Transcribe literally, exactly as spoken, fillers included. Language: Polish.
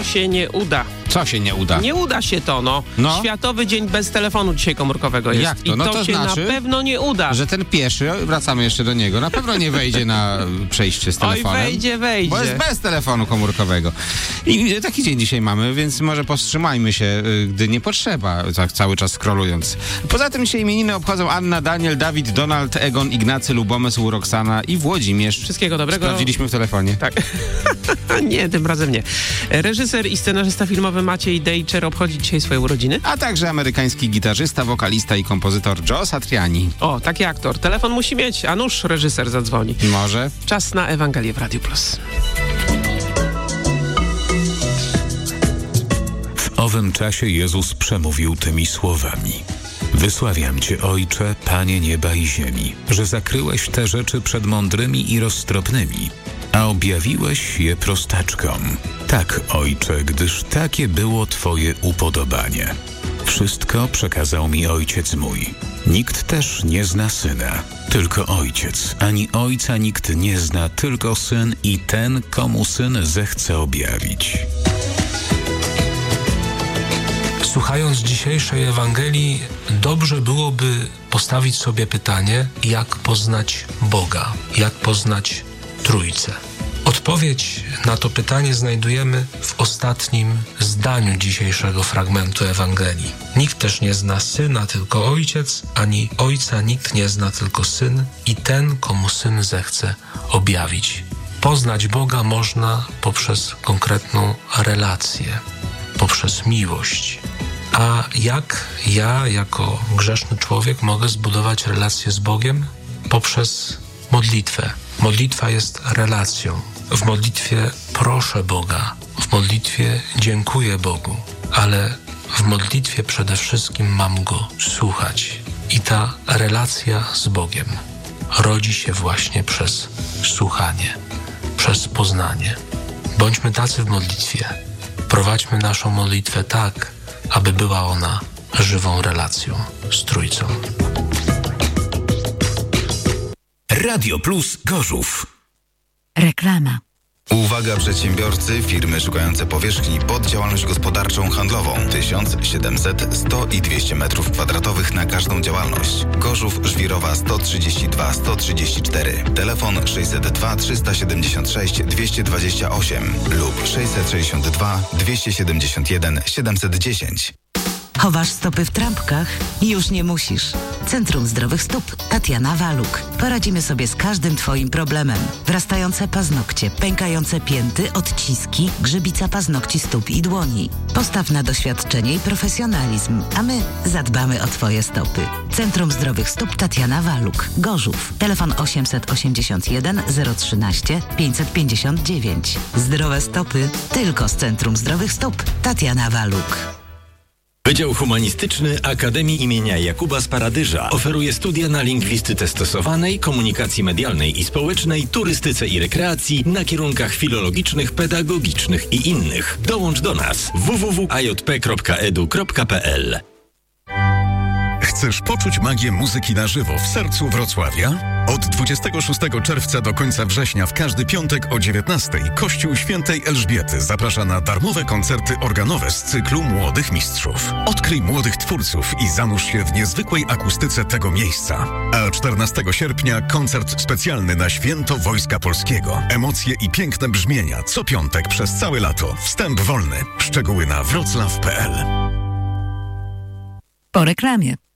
się nie uda. Co się nie uda? Nie uda się to, no. no. Światowy Dzień bez telefonu dzisiaj komórkowego jest. Jak to? No I to, to się znaczy, na pewno nie uda. Że ten pieszy, wracamy jeszcze do niego, na pewno nie wejdzie na przejście z telefonem. Oj, wejdzie, wejdzie. Bo jest bez telefonu komórkowego. I taki dzień dzisiaj mamy, więc może powstrzymajmy się, gdy nie potrzeba, tak cały czas scrollując. Poza tym dzisiaj imieniny obchodzą Anna, Daniel, Dawid, Donald, Egon, Ignacy, Lubomysł, Roxana i Włodzimierz. Wszystkiego dobrego. Sprawdziliśmy w telefonie. Tak. Nie, tym razem nie. Reżyser i scenarzysta filmowy Maciej Dejczer obchodzi dzisiaj swoje urodziny. A także amerykański gitarzysta, wokalista i kompozytor Joe Satriani. O, taki aktor. Telefon musi mieć, a nuż reżyser zadzwoni. Może. Czas na Ewangelię w Radiu Plus. W owym czasie Jezus przemówił tymi słowami. Wysławiam Cię, Ojcze, Panie nieba i ziemi, że zakryłeś te rzeczy przed mądrymi i roztropnymi, a objawiłeś je prostaczkom. Tak, Ojcze, gdyż takie było Twoje upodobanie. Wszystko przekazał mi Ojciec mój. Nikt też nie zna Syna, tylko Ojciec, ani Ojca nikt nie zna, tylko Syn i ten, komu Syn zechce objawić. Słuchając dzisiejszej Ewangelii, dobrze byłoby postawić sobie pytanie, jak poznać Boga, jak poznać Trójcę. Odpowiedź na to pytanie znajdujemy w ostatnim zdaniu dzisiejszego fragmentu Ewangelii. Nikt też nie zna Syna, tylko Ojciec, ani Ojca nikt nie zna, tylko Syn i ten, komu Syn zechce objawić. Poznać Boga można poprzez konkretną relację, poprzez miłość. A jak ja, jako grzeszny człowiek, mogę zbudować relację z Bogiem? Poprzez modlitwę. Modlitwa jest relacją. W modlitwie proszę Boga, w modlitwie dziękuję Bogu, ale w modlitwie przede wszystkim mam Go słuchać. I ta relacja z Bogiem rodzi się właśnie przez słuchanie, przez poznanie. Bądźmy tacy w modlitwie. Prowadźmy naszą modlitwę tak, aby była ona żywą relacją z Trójcą. Radio Plus Gorzów. Reklama. Uwaga przedsiębiorcy, firmy szukające powierzchni pod działalność gospodarczą, handlową. tysiąc, siedemset, sto i dwieście metrów kwadratowych na każdą działalność. Gorzów, Żwirowa sto trzydzieści dwa sto trzydzieści cztery. Telefon sześćset dwa trzysta siedemdziesiąt sześć dwieście dwadzieścia osiem lub sześćset sześćdziesiąt dwa dwieście siedemdziesiąt jeden siedemset dziesięć. Chowasz stopy w trampkach? Już nie musisz. Centrum Zdrowych Stóp Tatiana Waluk. Poradzimy sobie z każdym Twoim problemem. Wrastające paznokcie, pękające pięty, odciski, grzybica paznokci stóp i dłoni. Postaw na doświadczenie i profesjonalizm, a my zadbamy o Twoje stopy. Centrum Zdrowych Stóp Tatiana Waluk. Gorzów. Telefon osiemset osiemdziesiąt jeden zero trzynaście pięćset pięćdziesiąt dziewięć. Zdrowe stopy tylko z Centrum Zdrowych Stóp Tatiana Waluk. Wydział Humanistyczny Akademii imienia Jakuba z Paradyża oferuje studia na lingwistyce stosowanej, komunikacji medialnej i społecznej, turystyce i rekreacji na kierunkach filologicznych, pedagogicznych i innych. Dołącz do nas w w w kropka a j p kropka e d u kropka p l. Chcesz poczuć magię muzyki na żywo w sercu Wrocławia? Od dwudziestego szóstego czerwca do końca września w każdy piątek o dziewiętnastej Kościół Świętej Elżbiety zaprasza na darmowe koncerty organowe z cyklu Młodych Mistrzów. Odkryj młodych twórców i zanurz się w niezwykłej akustyce tego miejsca. A czternastego sierpnia koncert specjalny na Święto Wojska Polskiego. Emocje i piękne brzmienia co piątek przez całe lato. Wstęp wolny. Szczegóły na wrocław kropka p l. Po reklamie.